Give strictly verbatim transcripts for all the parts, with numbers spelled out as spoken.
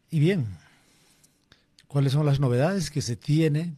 Y bien, ¿cuáles son las novedades que se tiene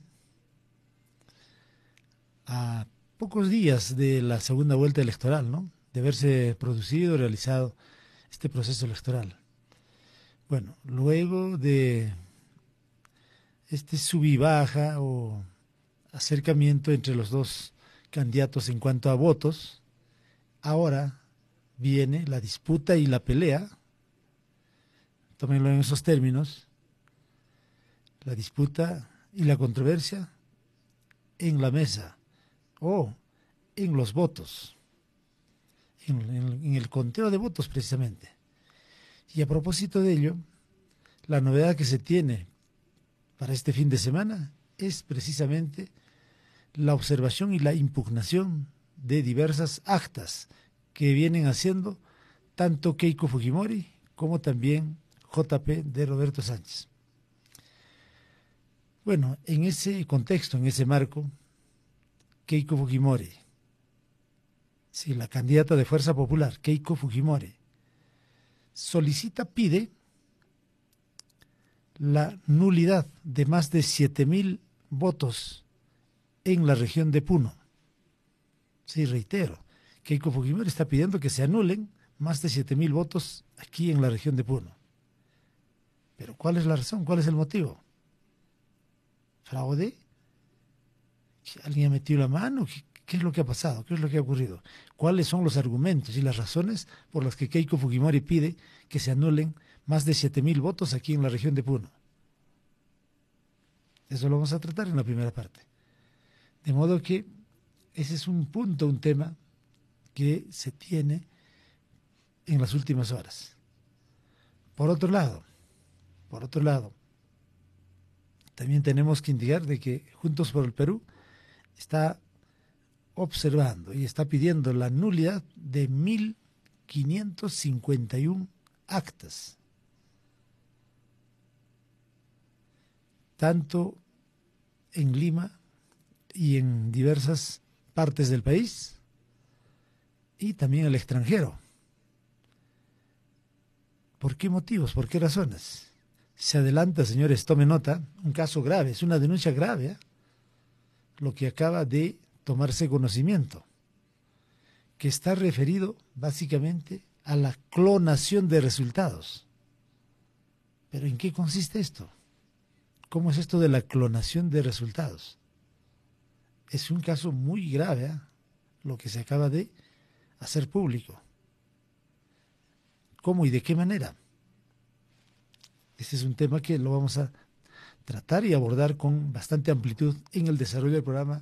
a pocos días de la segunda vuelta electoral, ¿no? De haberse producido, realizado este proceso electoral? Bueno, luego de este sub y baja o acercamiento entre los dos candidatos en cuanto a votos, ahora viene la disputa y la pelea, tómenlo en esos términos, la disputa y la controversia en la mesa o en los votos, en, en, en el conteo de votos precisamente. Y a propósito de ello, la novedad que se tiene para este fin de semana es precisamente la observación y la impugnación de diversas actas que vienen haciendo tanto Keiko Fujimori como también J P de Roberto Sánchez. Bueno, en ese contexto, en ese marco, Keiko Fujimori, sí, la candidata de Fuerza Popular, Keiko Fujimori, solicita, pide la nulidad de más de siete mil votos en la región de Puno. Sí, reitero, Keiko Fujimori está pidiendo que se anulen más de siete mil votos aquí en la región de Puno. Pero ¿cuál es la razón? ¿Cuál es el motivo? ¿Fraude? ¿Alguien ha metido la mano? ¿Qué, qué es lo que ha pasado? ¿Qué es lo que ha ocurrido? ¿Cuáles son los argumentos y las razones por las que Keiko Fujimori pide que se anulen más de siete mil votos aquí en la región de Puno? Eso lo vamos a tratar en la primera parte. De modo que ese es un punto, un tema que se tiene en las últimas horas. Por otro lado, por otro lado, también tenemos que indicar de que Juntos por el Perú está observando y está pidiendo la nulidad de mil quinientas cincuenta y una actas, tanto en Lima y en diversas partes del país y también el extranjero. ¿Por qué motivos? ¿Por qué razones? Se adelanta, señores, tome nota, un caso grave, es una denuncia grave, ¿eh? Lo que acaba de tomarse conocimiento, que está referido básicamente a la clonación de resultados. ¿Pero en qué consiste esto? ¿Cómo es esto de la clonación de resultados? Es un caso muy grave, ¿eh? Lo que se acaba de hacer público. ¿Cómo y de qué manera? Este es un tema que lo vamos a tratar y abordar con bastante amplitud en el desarrollo del programa.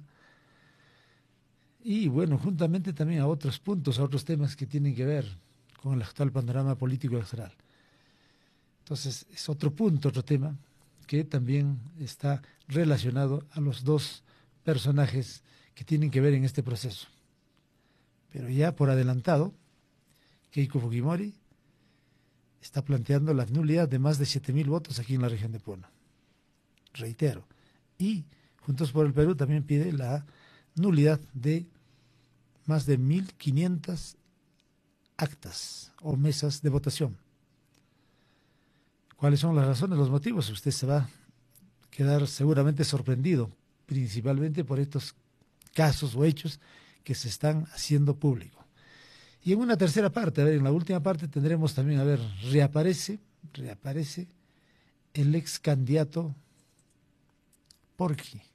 Y bueno, juntamente también a otros puntos, a otros temas que tienen que ver con el actual panorama político electoral. Entonces, es otro punto, otro tema que también está relacionado a los dos personajes que tienen que ver en este proceso. Pero ya por adelantado, Keiko Fujimori está planteando la nulidad de más de siete mil votos aquí en la región de Puno. Reitero. Y Juntos por el Perú también pide la nulidad de más de mil quinientas actas o mesas de votación. ¿Cuáles son las razones, los motivos? Usted se va a quedar seguramente sorprendido, principalmente por estos casos o hechos que se están haciendo público. Y en una tercera parte, a ver, en la última parte tendremos también, a ver, reaparece, reaparece el ex candidato Porky.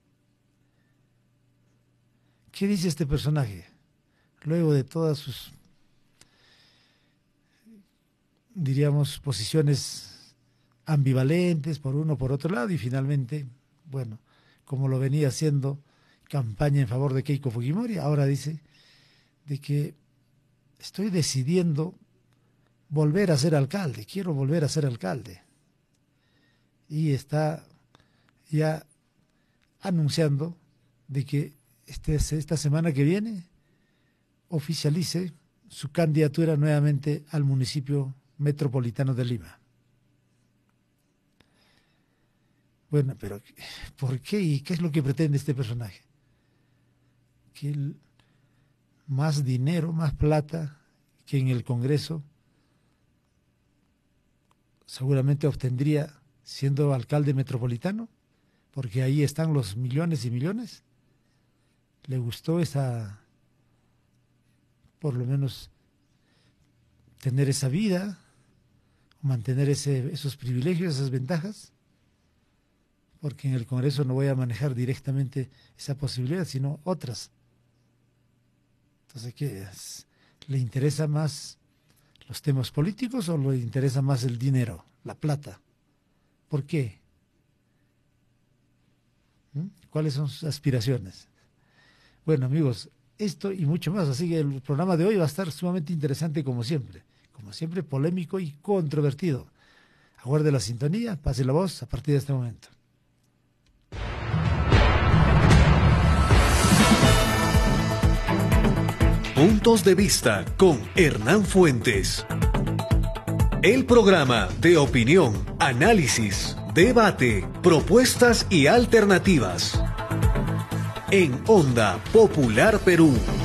¿Qué dice este personaje? Luego de todas sus, diríamos, posiciones ambivalentes por uno por otro lado y finalmente, bueno, como lo venía haciendo campaña en favor de Keiko Fujimori, ahora dice de que estoy decidiendo volver a ser alcalde, quiero volver a ser alcalde. Y está ya anunciando de que este, esta semana que viene oficialice su candidatura nuevamente al municipio metropolitano de Lima. Bueno, pero ¿por qué y qué es lo que pretende este personaje? Que el, más dinero, más plata que en el Congreso seguramente obtendría siendo alcalde metropolitano, porque ahí están los millones y millones. Le gustó esa, por lo menos, tener esa vida, mantener ese, esos privilegios, esas ventajas, porque en el Congreso no voy a manejar directamente esa posibilidad, sino otras. Entonces, ¿qué es? ¿Le interesa más los temas políticos o le interesa más el dinero, la plata? ¿Por qué? ¿Mm? ¿Cuáles son sus aspiraciones? Bueno, amigos, esto y mucho más, así que el programa de hoy va a estar sumamente interesante como siempre, como siempre polémico y controvertido. Aguarde la sintonía, pase la voz a partir de este momento. Puntos de vista con Hernán Fuentes. El programa de opinión, análisis, debate, propuestas y alternativas. En Onda Popular Perú.